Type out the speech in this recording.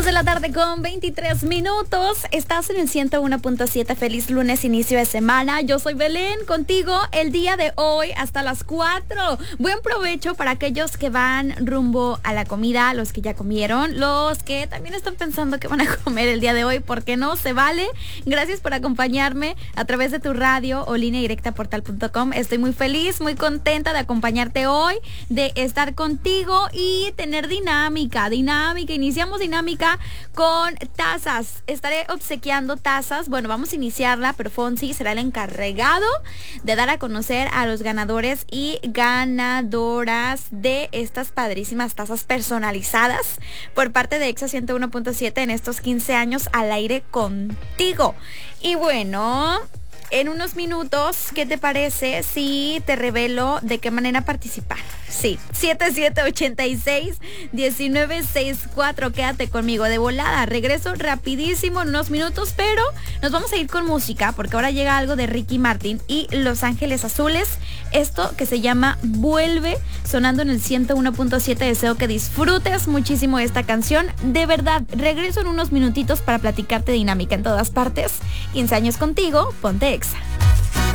de la tarde con 23 minutos. Estás en el 101.7. Feliz lunes, inicio de semana. Yo soy Belén, contigo el día de hoy hasta las 4. Buen provecho para aquellos que van rumbo a la comida, los que ya comieron, los que también están pensando que van a comer el día de hoy, porque no se vale. Gracias por acompañarme a través de tu radio o línea directa portal.com. Estoy muy feliz, muy contenta de acompañarte hoy, de estar contigo y tener dinámica. Iniciamos dinámica con tazas. Estaré obsequiando tazas. Bueno, vamos a iniciarla, pero Fonsi será el encargado de dar a conocer a los ganadores y ganadoras de estas padrísimas tazas personalizadas por parte de Exa 101.7 en estos 15 años al aire contigo. Y bueno, en unos minutos, ¿qué te parece si te revelo de qué manera participar? Sí, 7786-1964. Quédate conmigo de volada. Regreso rapidísimo en unos minutos, pero nos vamos a ir con música porque ahora llega algo de Ricky Martin y Los Ángeles Azules. Esto que se llama Vuelve, sonando en el 101.7. Deseo que disfrutes muchísimo esta canción. De verdad, regreso en unos minutitos para platicarte dinámica en todas partes. 15 años contigo, ponte Exa.